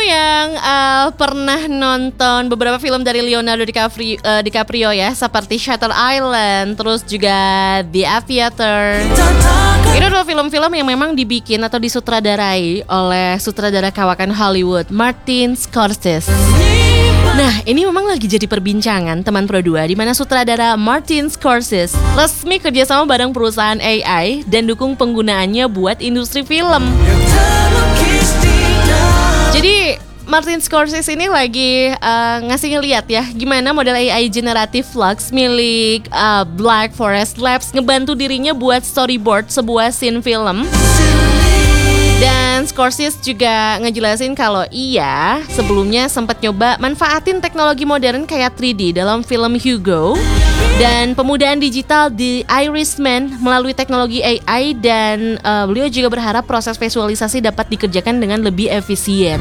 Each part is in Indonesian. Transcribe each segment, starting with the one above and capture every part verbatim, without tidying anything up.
yang uh, pernah nonton beberapa film dari Leonardo DiCaprio, uh, DiCaprio ya, seperti Shutter Island, terus juga The Aviator. Ini adalah film-film yang memang dibikin atau disutradarai oleh sutradara kawakan Hollywood, Martin Scorsese. Nah, ini memang lagi jadi perbincangan teman Pro dua, di mana sutradara Martin Scorsese resmi kerjasama bareng perusahaan A I dan dukung penggunaannya buat industri film. Jadi Martin Scorsese ini lagi uh, ngasih ngeliat ya gimana model A I generative Flux milik uh, Black Forest Labs ngebantu dirinya buat storyboard sebuah scene film. Dan Scorsese juga ngejelasin kalau iya sebelumnya sempat nyoba manfaatin teknologi modern kayak tiga D dalam film Hugo dan pemudaan digital The Irishman melalui teknologi A I, dan uh, beliau juga berharap proses visualisasi dapat dikerjakan dengan lebih efisien.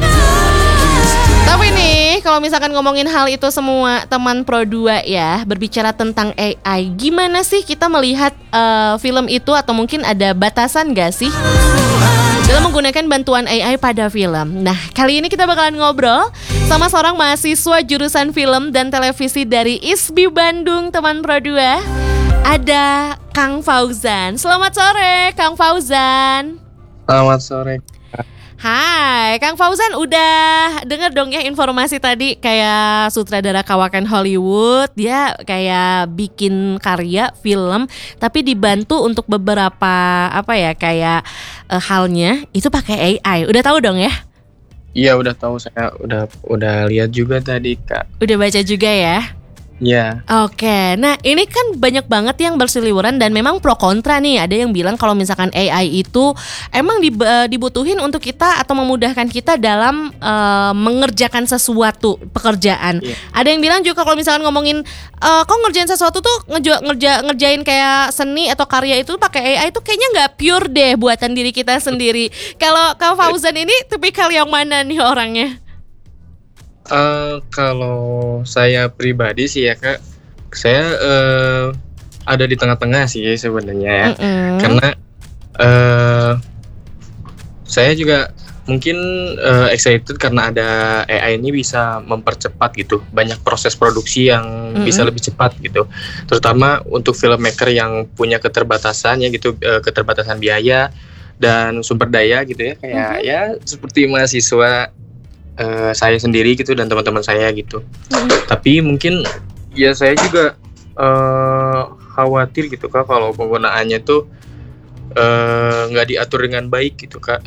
Tapi nih, kalau misalkan ngomongin hal itu semua, teman Pro dua ya, berbicara tentang A I, gimana sih kita melihat uh, film itu, atau mungkin ada batasan gak sih dalam menggunakan bantuan A I pada film? Nah, kali ini kita bakalan ngobrol sama seorang mahasiswa jurusan film dan televisi dari I S B I Bandung, teman Pro dua. Ada Kang Fauzan. Selamat sore, Kang Fauzan. Selamat sore. Hai, Kang Fauzan, udah denger dong ya informasi tadi kayak sutradara kawakan Hollywood, dia kayak bikin karya film tapi dibantu untuk beberapa apa ya kayak uh, halnya itu pakai A I. Udah tahu dong ya? Iya, udah tahu, saya udah udah lihat juga tadi, Kak. Udah baca juga ya? Iya. Oke, nah ini kan banyak banget yang berseliweran dan memang pro kontra nih. Ada yang bilang kalau misalkan A I itu emang dibutuhin untuk kita atau memudahkan kita dalam uh, mengerjakan sesuatu pekerjaan. Iya. Ada yang bilang juga kalau misalkan ngomongin uh, kok ngerjain sesuatu tuh ngeja, ngerja, ngerjain kayak seni atau karya itu pakai A I itu kayaknya nggak pure deh buatan diri kita sendiri. Kalau Kang Fauzan ini tipikal yang mana nih orangnya? Uh, kalau saya pribadi sih ya, Kak, saya uh, ada di tengah-tengah sih sebenarnya ya. Mm-hmm. Karena uh, saya juga mungkin uh, excited karena ada A I ini bisa mempercepat gitu banyak proses produksi yang mm-hmm. bisa lebih cepat gitu. Terutama untuk filmmaker yang punya keterbatasan ya gitu, uh, keterbatasan biaya dan sumber daya gitu ya, kayak mm-hmm. ya seperti mahasiswa Uh, saya sendiri gitu dan teman-teman saya gitu. Hmm. Tapi mungkin ya saya juga uh, khawatir gitu, Kak, kalau penggunaannya tuh nggak uh, diatur dengan baik gitu, Kak.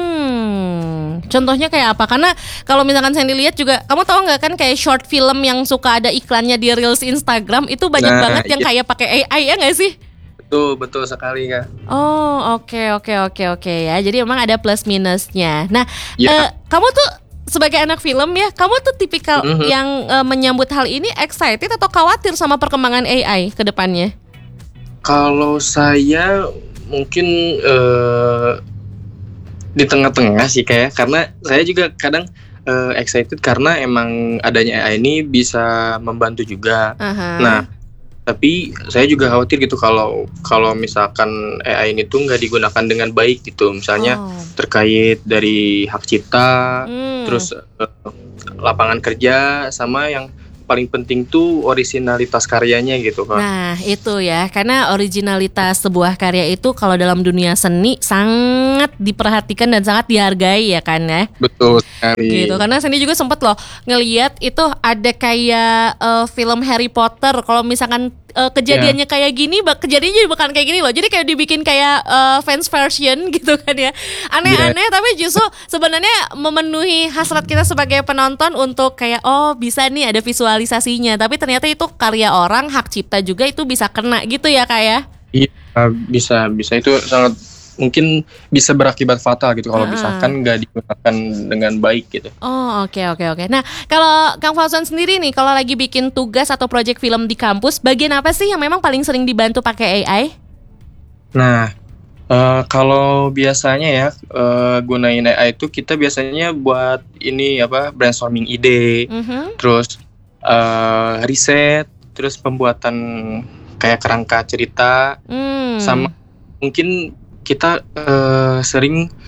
Hmm, contohnya kayak apa? Karena kalau misalkan saya lihat juga, kamu tahu nggak kan kayak short film yang suka ada iklannya di reels Instagram itu banyak nah, banget yang iya. kayak pakai A I ya nggak sih? Betul, betul sekali, Kak. Oh, oke okay, oke okay, oke okay, oke ya. Jadi memang ada plus minusnya. Nah, ya. uh, kamu tuh sebagai anak film ya, kamu tuh tipikal mm-hmm. yang uh, menyambut hal ini excited atau khawatir sama perkembangan A I ke depannya? Kalau saya mungkin uh, di tengah-tengah sih kayak, karena saya juga kadang uh, excited karena emang adanya A I ini bisa membantu juga. Uh-huh. Nah, tapi saya juga khawatir gitu kalau kalau misalkan A I ini tuh nggak digunakan dengan baik gitu, misalnya oh. terkait dari hak cipta, hmm. terus uh, lapangan kerja, sama yang paling penting tuh originalitas karyanya gitu, Kak. Nah itu ya, karena originalitas sebuah karya itu kalau dalam dunia seni sangat diperhatikan dan sangat dihargai ya kan ya. Betul sekali. Gitu, karena seni juga sempet loh ngelihat itu ada kayak uh, film Harry Potter, kalau misalkan uh, kejadiannya yeah. kayak gini, kejadiannya bukan kayak gini loh. Jadi kayak dibikin kayak uh, fans version gitu kan ya. Aneh-aneh yeah. tapi justru sebenarnya memenuhi hasrat kita sebagai penonton untuk kayak oh bisa nih ada visualisasinya. Tapi ternyata itu karya orang, hak cipta juga itu bisa kena gitu ya Kak ya. Iya, bisa bisa itu sangat mungkin bisa berakibat fatal gitu kalau uh-uh. misalkan nggak digunakan dengan baik gitu. Oh oke okay, oke okay, oke. Okay. Nah kalau Kang Fauzan sendiri nih, kalau lagi bikin tugas atau project film di kampus, bagian apa sih yang memang paling sering dibantu pakai A I? Nah uh, kalau biasanya ya uh, gunain A I itu kita biasanya buat ini apa brainstorming ide, uh-huh. terus uh, riset, terus pembuatan kayak kerangka cerita, hmm. sama mungkin kita uh, sering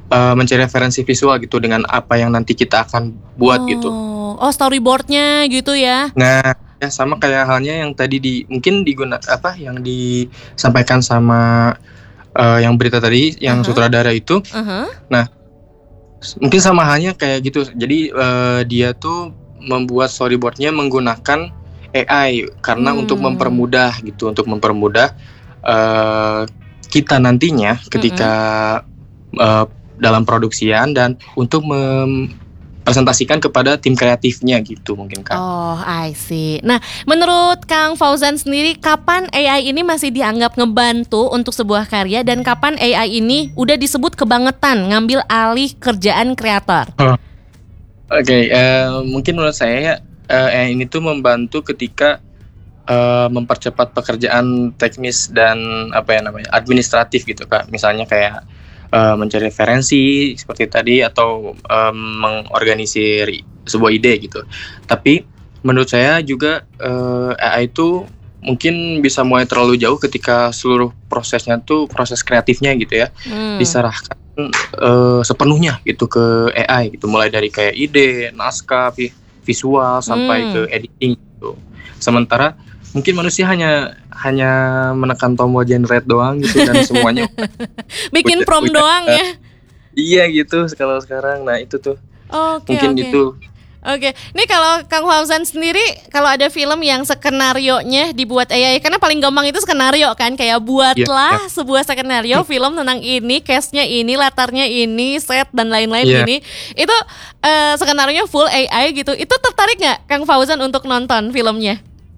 uh, mencari referensi visual gitu dengan apa yang nanti kita akan buat oh. gitu. Oh, storyboardnya gitu ya? Nah, ya sama kayak halnya yang tadi di mungkin diguna apa yang disampaikan sama uh, yang berita tadi, yang uh-huh. sutradara itu. Uh-huh. Nah, mungkin sama halnya kayak gitu. Jadi uh, dia tuh membuat storyboardnya menggunakan A I karena hmm. untuk mempermudah gitu, untuk mempermudah uh, kita nantinya ketika mm-hmm. uh, dalam produksian dan untuk mempresentasikan kepada tim kreatifnya gitu mungkin Kak. Oh, I see. Nah, menurut Kang Fauzan sendiri, kapan A I ini masih dianggap ngebantu untuk sebuah karya dan kapan A I ini udah disebut kebangetan ngambil alih kerjaan kreator? Oh. Oke, okay, uh, mungkin menurut saya uh, A I ini tuh membantu ketika Uh, mempercepat pekerjaan teknis dan apa ya namanya administratif gitu Kak. Misalnya kayak uh, mencari referensi seperti tadi atau um, mengorganisir sebuah ide gitu. Tapi menurut saya juga uh, A I itu mungkin bisa mulai terlalu jauh ketika seluruh prosesnya tuh proses kreatifnya gitu ya hmm. diserahkan uh, sepenuhnya gitu ke A I gitu, mulai dari kayak ide, naskah, visual sampai hmm. ke editing gitu. Sementara mungkin manusia hanya hanya menekan tombol generate doang gitu dan semuanya bikin prompt doang ya. Iya gitu kalau sekarang. Nah itu tuh okay, mungkin okay. gitu. Oke, okay. Ini kalau Kang Fauzan sendiri, kalau ada film yang skenarionya dibuat A I, karena paling gampang itu skenario kan, kayak buatlah yeah, yeah. sebuah skenario film tentang ini, cast-nya ini, latarnya ini, set dan lain-lain yeah. ini, itu uh, skenarionya full A I gitu. Itu tertarik nggak Kang Fauzan untuk nonton filmnya?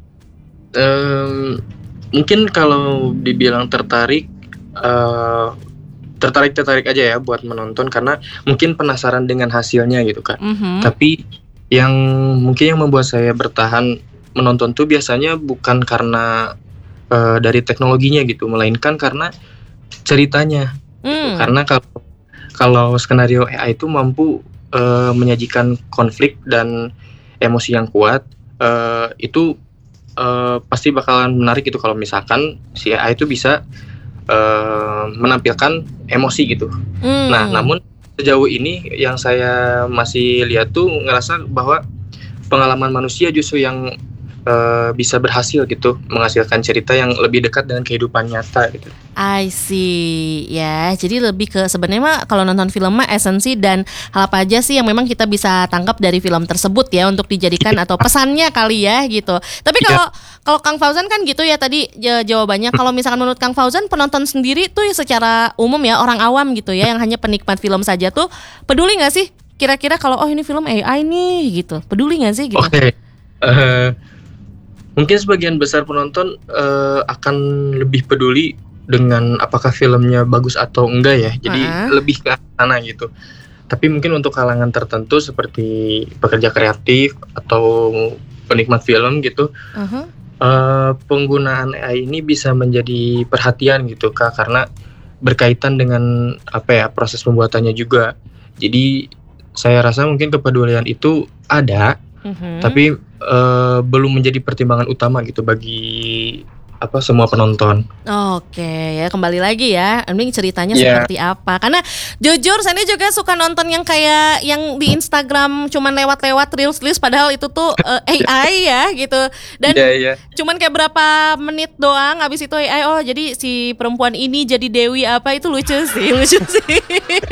Um, mungkin kalau dibilang tertarik, uh, tertarik tertarik aja ya buat menonton karena mungkin penasaran dengan hasilnya gitu kan. Mm-hmm. Tapi yang mungkin yang membuat saya bertahan menonton tuh biasanya bukan karena uh, dari teknologinya gitu, melainkan karena ceritanya. Mm. Gitu. Karena kalau kalau skenario A I itu mampu uh, menyajikan konflik dan emosi yang kuat, uh, itu Uh, pasti bakalan menarik gitu kalau misalkan si A I itu bisa uh, menampilkan emosi gitu. Hmm. Nah, namun sejauh ini yang saya masih lihat tuh ngerasa bahwa pengalaman manusia justru yang uh, bisa berhasil gitu menghasilkan cerita yang lebih dekat dengan kehidupan nyata gitu. I see ya. Jadi lebih ke sebenarnya mah kalau nonton film mah esensi dan hal apa aja sih yang memang kita bisa tangkap dari film tersebut ya untuk dijadikan atau pesannya kali ya gitu. Tapi kalau kalau Kang Fauzan kan gitu ya tadi jawabannya. Kalau misalkan menurut Kang Fauzan, penonton sendiri tuh ya secara umum ya orang awam gitu ya yang hanya penikmat film saja tuh peduli nggak sih kira-kira kalau oh ini film A I nih gitu, peduli nggak sih gitu? Oke. Okay. Uh, mungkin sebagian besar penonton uh, akan lebih peduli dengan apakah filmnya bagus atau enggak ya. Jadi uh-huh. lebih ke sana gitu. Tapi mungkin untuk kalangan tertentu seperti pekerja kreatif atau penikmat film gitu, uh-huh. uh, penggunaan A I ini bisa menjadi perhatian gitu Kak, karena berkaitan dengan apa ya proses pembuatannya juga. Jadi saya rasa mungkin kepedulian itu ada, uh-huh. tapi uh, belum menjadi pertimbangan utama gitu bagi apa semua penonton. Oke ya, kembali lagi ya, ini ceritanya yeah. seperti apa? Karena jujur saya ini juga suka nonton yang kayak yang di Instagram cuman lewat-lewat reels-reels padahal itu tuh uh, A I ya gitu. Dan yeah, yeah. cuman kayak berapa menit doang habis itu A I oh jadi si perempuan ini jadi Dewi apa, itu lucu sih, lucu sih.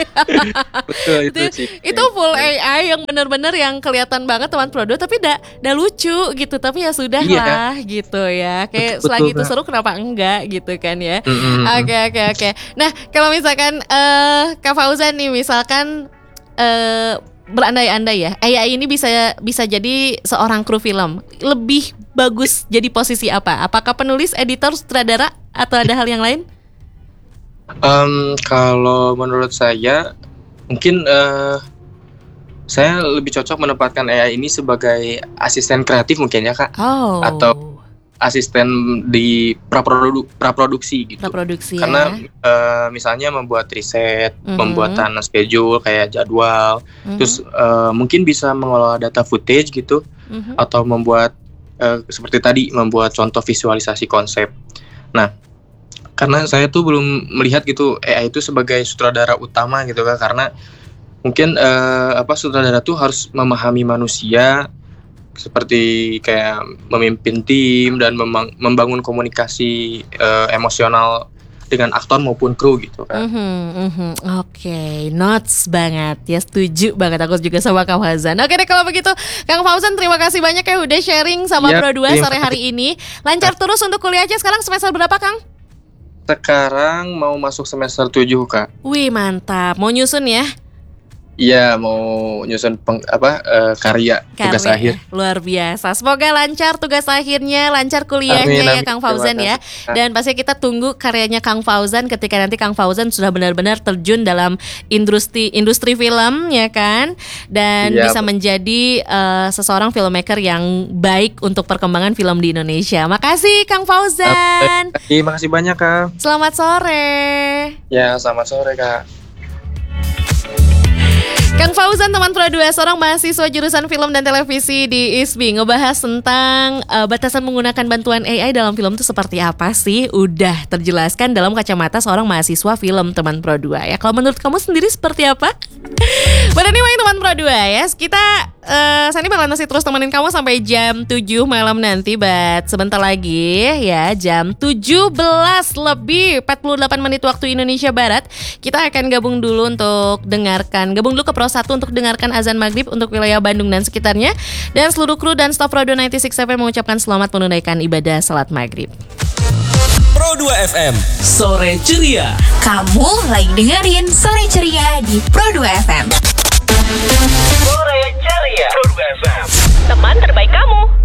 Betul itu, itu sih. Itu full A I yang benar-benar yang kelihatan banget teman Prodo tapi dah dah lucu gitu. Tapi ya sudah yeah. lah gitu ya. Kayak betul, selagi betul. Itu seru kenapa enggak gitu kan ya. Oke oke oke. Nah kalau misalkan uh, Kak Fauzan nih misalkan uh, berandai-andai ya A I ini bisa bisa jadi seorang kru film, lebih bagus jadi posisi apa? Apakah penulis, editor, sutradara atau ada hal yang lain? Um, kalau menurut saya mungkin uh, saya lebih cocok menempatkan A I ini sebagai asisten kreatif mungkin ya Kak. Oh. Atau asisten di praprodu praproduksi gitu. Praproduksi karena ya. uh, misalnya membuat riset, mm-hmm. pembuatan schedule kayak jadwal, mm-hmm. terus uh, mungkin bisa mengelola data footage gitu, mm-hmm. atau membuat uh, seperti tadi membuat contoh visualisasi konsep. Nah, karena saya tuh belum melihat gitu A I itu sebagai sutradara utama gitu Kak, karena mungkin uh, apa sutradara tuh harus memahami manusia seperti kayak memimpin tim dan memang, membangun komunikasi uh, emosional dengan aktor maupun kru gitu kan. Mm-hmm, mm-hmm. Oke, okay. Notes banget ya, setuju banget aku juga sama Kang Fauzan. Oke deh kalau begitu Kang Fauzan, terima kasih banyak ya udah sharing sama ya, Pro dua sore hari ini. Lancar terus untuk kuliahnya. Sekarang semester berapa Kang? Sekarang mau masuk semester tujuh Kak. Wih mantap, mau nyusun ya? Iya, mau nyusun peng, apa uh, karya, karya tugas akhir. Luar biasa. Semoga lancar tugas akhirnya, lancar kuliahnya amin, amin. Ya Kang Fauzan ya. Dan pasti kita tunggu karyanya Kang Fauzan ketika nanti Kang Fauzan sudah benar-benar terjun dalam industri industri film ya kan, dan ya, bisa menjadi uh, seseorang filmmaker yang baik untuk perkembangan film di Indonesia. Makasih Kang Fauzan. Terima kasih banyak Kak. Selamat sore. Ya, selamat sore Kak. Kang Fauzan, teman Pro dua, seorang mahasiswa jurusan film dan televisi di I S B, ngebahas tentang uh, batasan menggunakan bantuan A I dalam film itu seperti apa sih? Udah terjelaskan dalam kacamata seorang mahasiswa film teman Pro dua ya. Kalau menurut kamu sendiri seperti apa? But anyway teman Pro dua ya, kita uh, Sani bakal masih terus temenin kamu sampai jam tujuh malam nanti. But sebentar lagi ya, jam tujuh belas lebih empat puluh delapan menit waktu Indonesia Barat, kita akan gabung dulu untuk dengarkan Gabung dulu ke Pro satu untuk dengarkan azan maghrib untuk wilayah Bandung dan sekitarnya. Dan seluruh kru dan staf Pro dua sembilan puluh enam F M mengucapkan selamat menunaikan ibadah salat maghrib. Pro dua F M, Sore Ceria. Kamu lagi dengerin Sore Ceria di Pro dua F M. Sore Ceria, Pro dua F M, teman terbaik kamu.